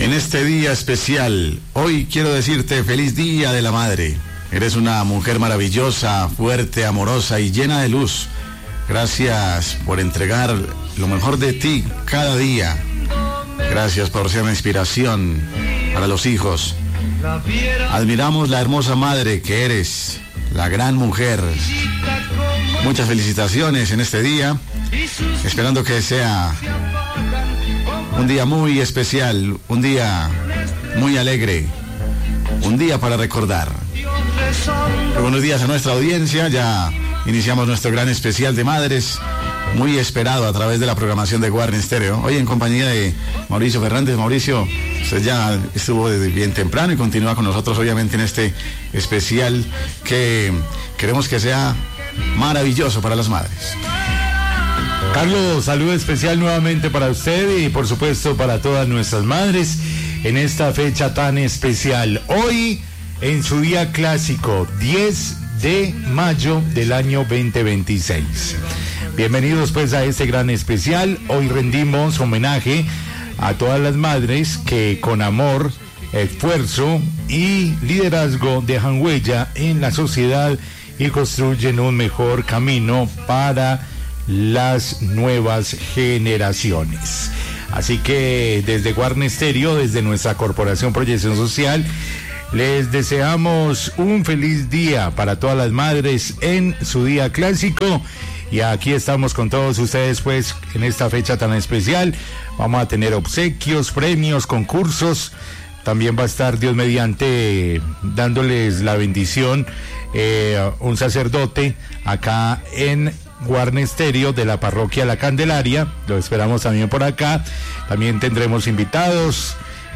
En este día especial, hoy quiero decirte feliz Día de la Madre. Eres una mujer maravillosa, fuerte, amorosa y llena de luz. Gracias por entregar lo mejor de ti cada día. Gracias por ser una inspiración para los hijos. Admiramos la hermosa madre que eres, la gran mujer. Muchas felicitaciones en este día, esperando que sea un día muy especial, un día muy alegre, un día para recordar. Buenos días a nuestra audiencia, ya iniciamos nuestro gran especial de madres, muy esperado a través de la programación de Warner Stereo. Hoy en compañía de Mauricio Fernández. Mauricio, usted ya estuvo desde bien temprano y continúa con nosotros obviamente en este especial que queremos que sea maravilloso para las madres. Carlos, saludo especial nuevamente para usted y por supuesto para todas nuestras madres en esta fecha tan especial. Hoy en su día clásico, 10 de mayo del año 2026. Bienvenidos pues a este gran especial. Hoy rendimos homenaje a todas las madres que con amor, esfuerzo y liderazgo dejan huella en la sociedad y construyen un mejor camino para las nuevas generaciones. Así que desde Warner Stereo, desde nuestra Corporación Proyección Social, les deseamos un feliz día para todas las madres en su día clásico. Y aquí estamos con todos ustedes pues en esta fecha tan especial. Vamos a tener obsequios, premios, concursos. También va a estar Dios mediante dándoles la bendición un sacerdote acá en Warner Stereo de la parroquia La Candelaria. Lo esperamos también por acá. También tendremos invitados,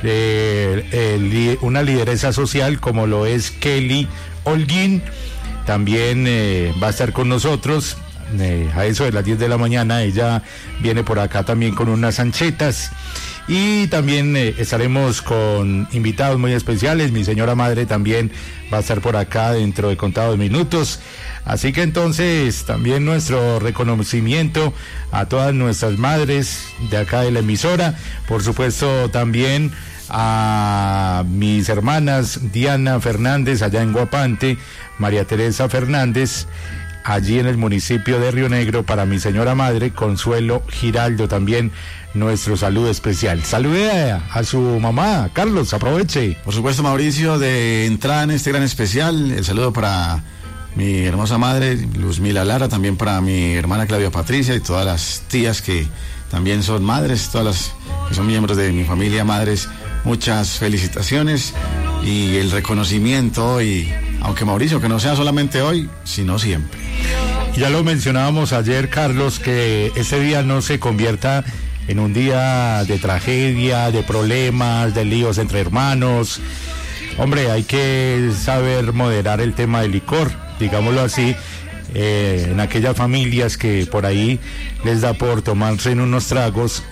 una lideresa social como lo es Kelly Holguín. También va a estar con nosotros a eso de las 10 de la mañana. Ella viene por acá también con unas anchetas. Y también estaremos con invitados muy especiales. Mi señora madre también va a estar por acá dentro de contados minutos. Así que entonces también nuestro reconocimiento a todas nuestras madres de acá de la emisora. Por supuesto también a mis hermanas Diana Fernández allá en Guapante, María Teresa Fernández allí en el municipio de Río Negro, para mi señora madre Consuelo Giraldo también nuestro saludo especial. Salude a su mamá, Carlos, aproveche. Por supuesto, Mauricio, de entrada en este gran especial, el saludo para mi hermosa madre Luzmila Lara, también para mi hermana Claudia Patricia y todas las tías que también son madres, todas las que son miembros de mi familia madres. Muchas felicitaciones y el reconocimiento hoy, aunque Mauricio, que no sea solamente hoy, sino siempre. Ya lo mencionábamos ayer, Carlos, que ese día no se convierta en un día de tragedia, de problemas, de líos entre hermanos. Hombre, hay que saber moderar el tema del licor, digámoslo así, en aquellas familias que por ahí les da por tomarse en unos tragos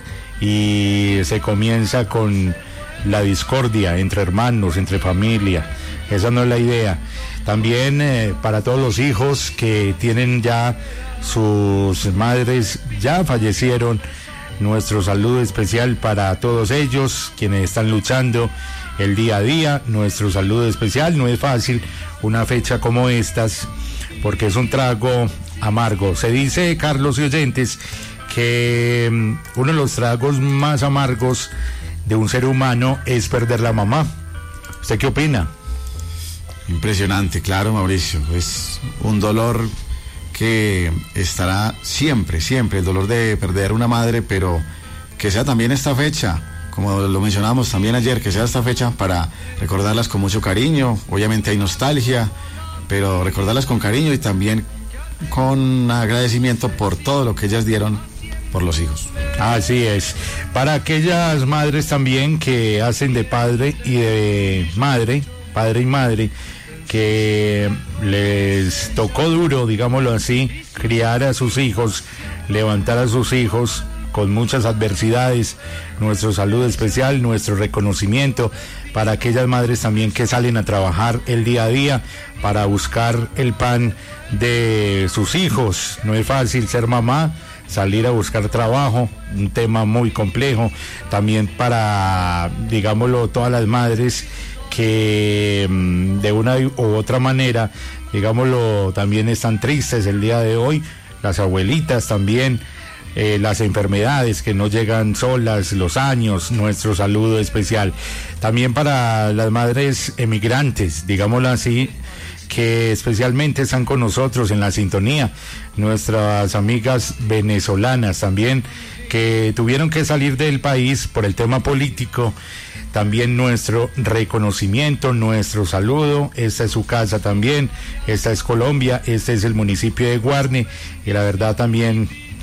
y se comienza con la discordia entre hermanos, entre familia. Esa no es la idea. También para todos los hijos que tienen ya sus madres, ya fallecieron, nuestro saludo especial para todos ellos, quienes están luchando el día a día. Nuestro saludo especial. No es fácil una fecha como estas, porque es un trago amargo. Se dice, Carlos y oyentes, que uno de los tragos más amargos de un ser humano es perder la mamá. ¿Usted qué opina? Impresionante, claro, Mauricio. Es un dolor que estará siempre, siempre, el dolor de perder una madre, pero que sea también esta fecha, como lo mencionábamos también ayer, que sea esta fecha para recordarlas con mucho cariño. Obviamente hay nostalgia, pero recordarlas con cariño y también con agradecimiento por todo lo que ellas dieron por los hijos. Así es. Para aquellas madres también que hacen de padre y de madre, padre y madre, que les tocó duro, digámoslo así, criar a sus hijos, levantar a sus hijos con muchas adversidades, nuestro saludo especial, nuestro reconocimiento para aquellas madres también que salen a trabajar el día a día para buscar el pan de sus hijos. No es fácil ser mamá, salir a buscar trabajo, un tema muy complejo, también para, digámoslo, todas las madres que de una u otra manera, digámoslo, también están tristes el día de hoy, las abuelitas también, las enfermedades que no llegan solas, los años, nuestro saludo especial. También para las madres emigrantes, digámoslo así, que especialmente están con nosotros en la sintonía, nuestras amigas venezolanas también, que tuvieron que salir del país por el tema político. También nuestro reconocimiento, nuestro saludo. Esta es su casa también, esta es Colombia, este es el municipio de Guarne, y la verdad también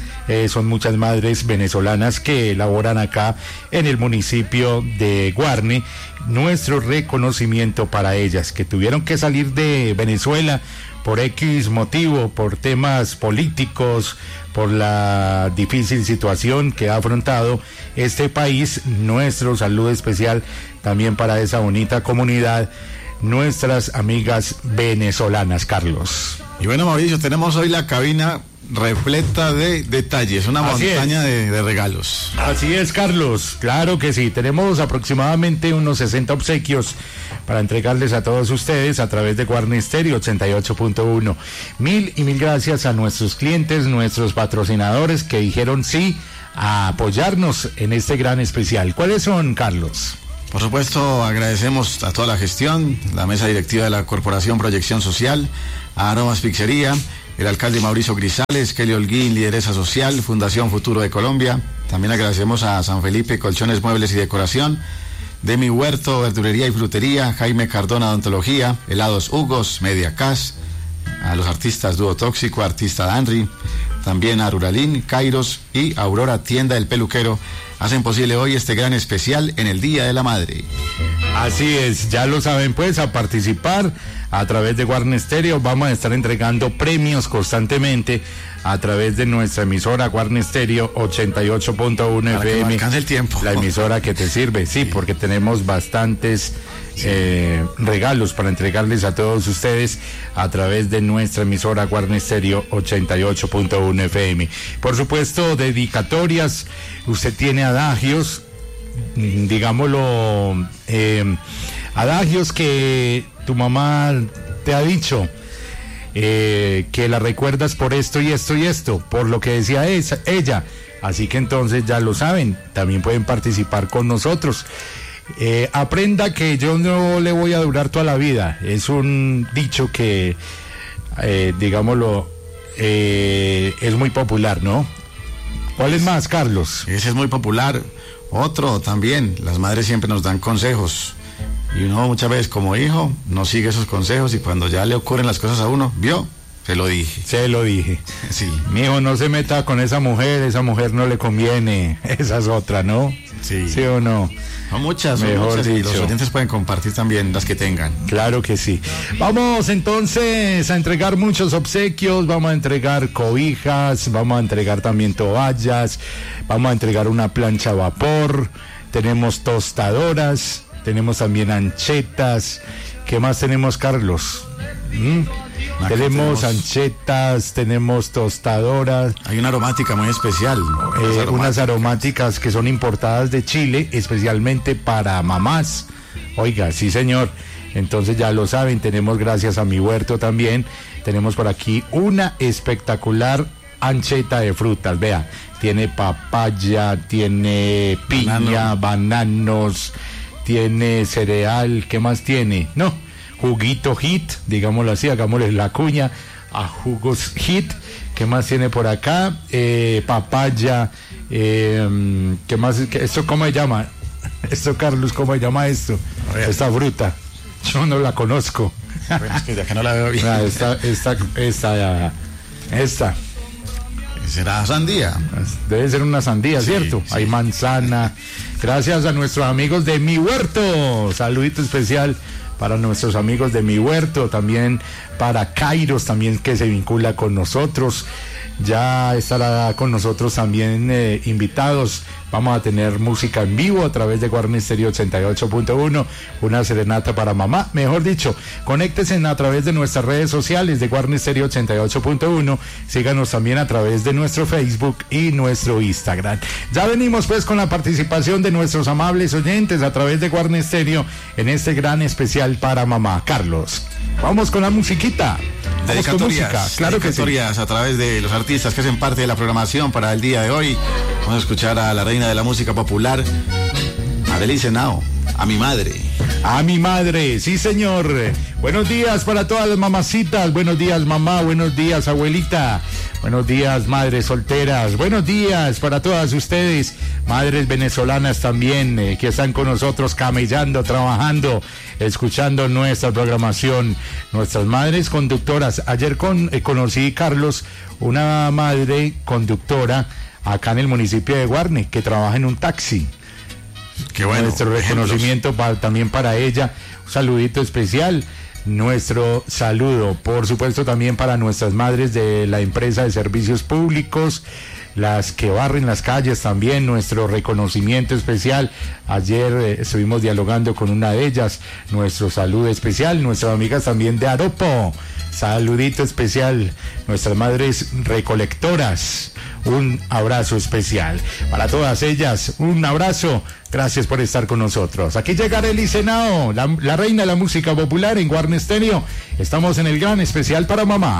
son muchas madres venezolanas que laboran acá en el municipio de Guarne. Nuestro reconocimiento para ellas, que tuvieron que salir de Venezuela por X motivo, por temas políticos, por la difícil situación que ha afrontado este país. Nuestro saludo especial también para esa bonita comunidad, nuestras amigas venezolanas, Carlos. Y bueno, Mauricio, tenemos hoy la cabina repleta de detalles, una montaña de regalos. Así es, Carlos, claro que sí. Tenemos aproximadamente unos 60 obsequios para entregarles a todos ustedes a través de Guarne Stereo 88.1. Mil y mil gracias a nuestros clientes, nuestros patrocinadores que dijeron sí a apoyarnos en este gran especial. ¿Cuáles son, Carlos? Por supuesto, agradecemos a toda la gestión, la mesa directiva de la Corporación Proyección Social, a Aromas Pizzería, el alcalde Mauricio Grisales, Kelly Holguín, Lideresa Social, Fundación Futuro de Colombia. También agradecemos a San Felipe Colchones, Muebles y Decoración, Demi Huerto, Verdulería y Frutería, Jaime Cardona, Odontología, Helados Hugos, Media Cas, a los artistas Dúo Tóxico, Artista Danry, también a Ruralín, Kairos y Aurora, Tienda del Peluquero, hacen posible hoy este gran especial en el Día de la Madre. Así es, ya lo saben pues, a participar a través de Guarne Stereo. Vamos a estar entregando premios constantemente a través de nuestra emisora Guarne Stereo 88.1 FM. Que alcance el tiempo. La emisora que te sirve, sí, porque tenemos bastantes regalos para entregarles a todos ustedes a través de nuestra emisora Guarne Stereo 88.1 FM. Por supuesto, dedicatorias. Usted tiene adagios, digámoslo, adagios que tu mamá te ha dicho, que la recuerdas por esto y esto y esto, por lo que decía ella. Así que entonces ya lo saben, también pueden participar con nosotros. Aprenda que yo no le voy a durar toda la vida. Es un dicho que, digámoslo, es muy popular, ¿no? ¿Cuál es más, Carlos? Ese es muy popular. Otro también, las madres siempre nos dan consejos. Y uno muchas veces como hijo no sigue esos consejos y cuando ya le ocurren las cosas a uno, ¿vio? Se lo dije. Se lo dije. Sí. Mi hijo, no se meta con esa mujer no le conviene. Esa es otra, ¿no? Sí. ¿Sí o no? Son muchas, Mejor dicho. Y los oyentes pueden compartir también las que tengan. Claro que sí. Vamos entonces a entregar muchos obsequios, vamos a entregar cobijas, vamos a entregar también toallas, vamos a entregar una plancha a vapor, tenemos tostadoras, tenemos también anchetas. ¿Qué más tenemos, Carlos? Tenemos anchetas, tenemos tostadoras. Hay una aromática muy especial. Unas aromáticas que son importadas de Chile, especialmente para mamás. Oiga, sí señor. Entonces ya lo saben, tenemos gracias a Mi Huerto también. Tenemos por aquí una espectacular ancheta de frutas. Vea, tiene papaya, tiene piña, bananos, tiene cereal. ¿Qué más tiene? No. Juguito Hit, digámoslo así, hagámosle la cuña a Jugos Hit. ¿Qué más tiene por acá? Papaya, ¿qué más? ¿Esto cómo se llama? Esto, Carlos, ¿cómo se llama esto? Esta fruta, yo no la conozco. Bueno, es que ya que no la veo bien. Esta. ¿Será sandía? Debe ser una sandía, sí, ¿cierto? Sí. Hay manzana. Gracias a nuestros amigos de Mi Huerto. Saludito especial para nuestros amigos de Mi Huerto, también para Kairos, también que se vincula con nosotros. Ya estará con nosotros también invitados Vamos a tener música en vivo a través de Guarne Stereo 88.1, una serenata para mamá. Mejor dicho, conéctese a través de nuestras redes sociales de Guarne Stereo 88.1. Síganos también a través de nuestro Facebook y nuestro Instagram. Ya venimos pues con la participación de nuestros amables oyentes a través de Guarne Stereo en este gran especial para mamá. Carlos, vamos con la musiquita. Dedicatorias, claro que sí. A través de los artistas que hacen parte de la programación para el día de hoy. Vamos a escuchar a la reina de la música popular, Adelice Henao, a mi madre. A mi madre, sí señor. Buenos días para todas las mamacitas. Buenos días mamá, buenos días abuelita. Buenos días madres solteras. Buenos días para todas ustedes, madres venezolanas también, que están con nosotros camellando, trabajando, escuchando nuestra programación. Nuestras madres conductoras. Ayer conocí, Carlos, una madre conductora acá en el municipio de Guarne que trabaja en un taxi. Qué bueno. Nuestro reconocimiento también para ella, un saludito especial. Nuestro saludo, por supuesto, también para nuestras madres de la empresa de servicios públicos, las que barren las calles también, nuestro reconocimiento especial. Ayer estuvimos dialogando con una de ellas, nuestro saludo especial, nuestras amigas también de Aropo, saludito especial, nuestras madres recolectoras, un abrazo especial para todas ellas, un abrazo, gracias por estar con nosotros. Aquí llega Adelice Henao, la reina de la música popular en Guarne Stereo. Estamos en el gran especial para mamá.